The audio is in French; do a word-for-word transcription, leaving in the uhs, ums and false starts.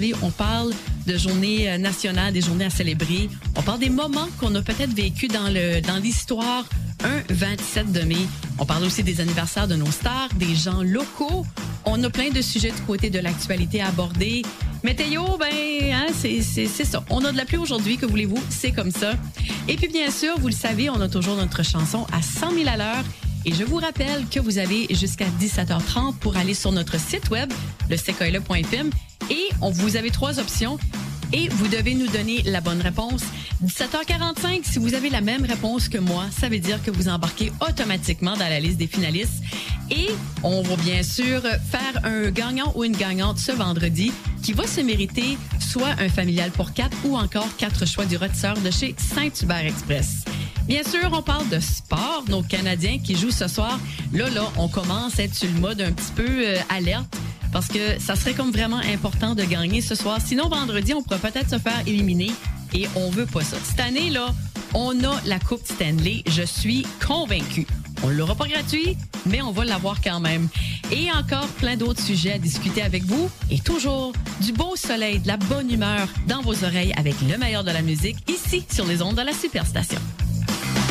savez, on parle de journées nationales, des journées à célébrer. On parle des moments qu'on a peut-être vécus dans le dans l'histoire. Un vingt-sept de mai. On parle aussi des anniversaires de nos stars, des gens locaux. On a plein de sujets du côté de l'actualité à aborder. Météo, ben, hein, c'est, c'est, c'est ça. On a de la pluie aujourd'hui, que voulez-vous? C'est comme ça. Et puis, bien sûr, vous le savez, on a toujours notre chanson à cent mille à l'heure. Et je vous rappelle que vous avez jusqu'à dix-sept heures trente pour aller sur notre site web, le sequoia point f m. Et on, vous avez trois options. Et vous devez nous donner la bonne réponse. dix-sept heures quarante-cinq, si vous avez la même réponse que moi, ça veut dire que vous embarquez automatiquement dans la liste des finalistes. Et on va bien sûr faire un gagnant ou une gagnante ce vendredi qui va se mériter soit un familial pour quatre ou encore quatre choix du rôtisseur de chez Saint-Hubert Express. Bien sûr, on parle de sport. Nos Canadiens qui jouent ce soir, là, là, on commence à être sur le mode un petit peu euh, alerte. Parce que ça serait comme vraiment important de gagner ce soir. Sinon, vendredi, on pourrait peut-être se faire éliminer et on veut pas ça. Cette année, là, on a la Coupe Stanley. Je suis convaincue. On l'aura pas gratuit, mais on va l'avoir quand même. Et encore plein d'autres sujets à discuter avec vous. Et toujours du beau soleil, de la bonne humeur dans vos oreilles avec le meilleur de la musique ici sur les ondes de la Superstation.